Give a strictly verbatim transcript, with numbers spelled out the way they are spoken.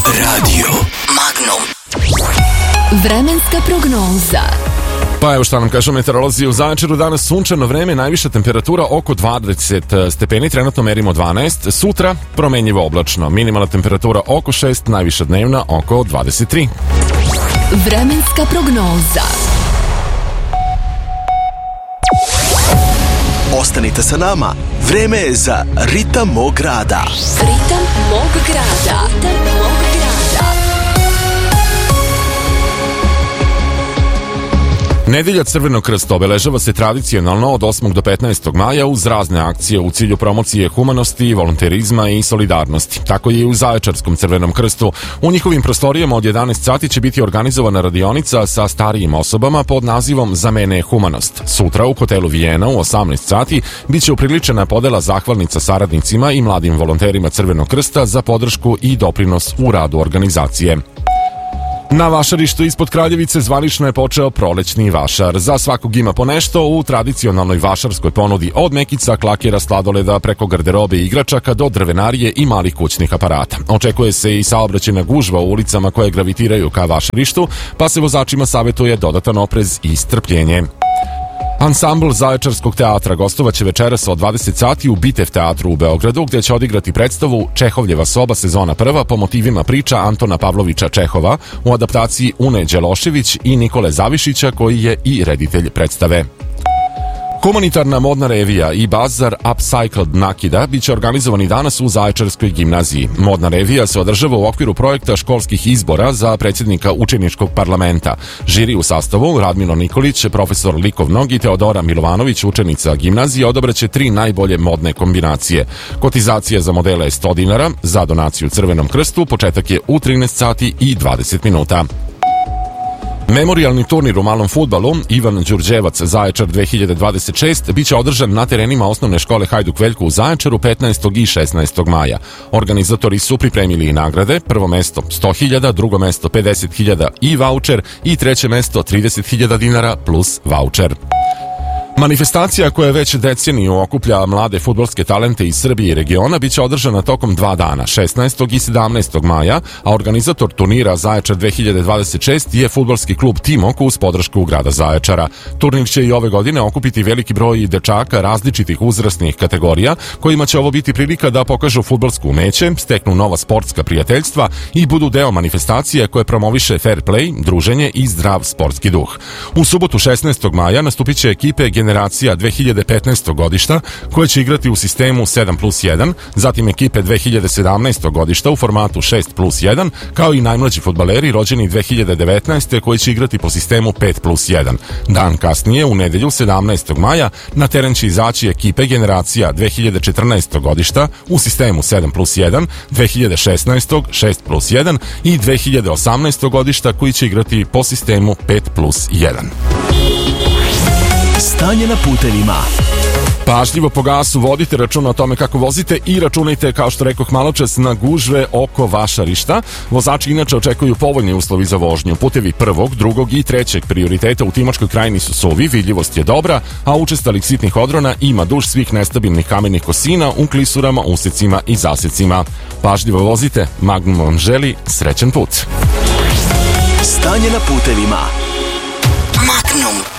Radio Magnum. Vremenska prognoza. Pa evo šta nam kažu meteorolozi, u Zaječaru danas sunčano vreme, najviša temperatura oko dvadeset stepeni, trenutno merimo dvanaest, sutra promenjivo oblačno, minimalna temperatura oko šest, najviša dnevna oko dvadeset tri. Vremenska prognoza. Ostanite sa nama, vreme je za Ritam mog grada. Ritam mog grada. Ritam mog grada. Nedelja Crvenog krsta obeležava se tradicionalno od osmog do petnaestog maja uz razne akcije u cilju promocije humanosti, volonterizma i solidarnosti. Tako je i u Zaječarskom Crvenom krstu. U njihovim prostorijama od jedanaest sati će biti organizovana radionica sa starijim osobama pod nazivom Za mene je humanost. Sutra u hotelu Vijena u osamnaest sati biće upriličena podela zahvalnica saradnicima i mladim volonterima Crvenog krsta za podršku i doprinos u radu organizacije. Na vašarištu ispod Kraljevice zvanično je počeo prolećni vašar. Za svakog ima po nešto u tradicionalnoj vašarskoj ponudi od mekica, klakera, sladoleda preko garderobe i igračaka do drvenarije i malih kućnih aparata. Očekuje se i saobraćajna gužva u ulicama koje gravitiraju ka vašarištu, pa se vozačima savjetuje dodatan oprez i strpljenje. Ansambl Zaječarskog teatra gostovaće večeras od dvadeset sati u Bitev teatru u Beogradu, gdje će odigrati predstavu Čehovljeva soba sezona prva po motivima priča Antona Pavlovića Čehova u adaptaciji Une Đelošević i Nikole Zavišića, koji je i reditelj predstave. Humanitarna modna revija i bazar Upcycled Nakida biće organizovani danas u Zaječarskoj gimnaziji. Modna revija se održava u okviru projekta školskih izbora za predsjednika učeničkog parlamenta. Žiri u sastavu Radmilo Nikolić, profesor likovnog, i Teodora Milovanović, učenica gimnazije, odabraće tri najbolje modne kombinacije. Kotizacija za modele je sto dinara, za donaciju Crvenom krstu početak je u trinaest sati i dvadeset minuta. Memorijalni turnir u malom fudbalu Ivan Đurđevac Zaječar dve hiljade dvadeset šest biće održan na terenima osnovne škole Hajduk Veljko u Zaječaru petnaestog i šesnaestog maja. Organizatori su pripremili i nagrade, prvo mesto sto hiljada, drugo mesto pedeset hiljada i vaučer i treće mesto trideset hiljada dinara plus vaučer. Manifestacija koja već deceniju okuplja mlade fudbalske talente iz Srbije i regiona biće održana tokom dva dana, šesnaestog i sedamnaestog maja, a organizator turnira Zaječar dve hiljade dvadeset šest je fudbalski klub Timok uz podršku grada Zaječara. Turnir će i ove godine okupiti veliki broj dečaka različitih uzrasnih kategorija, kojima će ovo biti prilika da pokažu fudbalsko umeće, steknu nova sportska prijateljstva i budu deo manifestacije koje promoviše fair play, druženje i zdrav sportski duh. U subotu šesnaestog maja nastupit će ekipe generacija dve hiljade petnaestog godišta koje će igrati u sistemu sedam plus jedan, zatim ekipe dve hiljade sedamnaestog godišta u formatu šest plus jedan, kao i najmlađi fudbaleri rođeni dve hiljade devetnaeste koji će igrati po sistemu pet plus jedan. Dan kasnije, u nedelju sedamnaestog maja, na teren će izaći ekipe generacija dve hiljade četrnaestog godišta u sistemu sedam plus jedan, dve hiljade šesnaestog šest plus jedan i dve hiljade osamnaestog godišta koji će igrati po sistemu pet plus jedan. Stanje na putevima. Pažljivo po gasu vodite računa o tome kako vozite i računajte, kao što rekoh maločas, na gužve oko vašarišta. Vozači inače očekuju povoljni uslovi za vožnju. Putevi prvog, drugog i trećeg prioriteta u Timočkoj krajini su suvi, vidljivost je dobra, a učestalih sitnih odrona ima duž svih nestabilnih kamenih kosina u klisurama, usecima i zasecima. Pažljivo vozite, Magnum vam želi srećan put. Stanje na putevima. Magnum.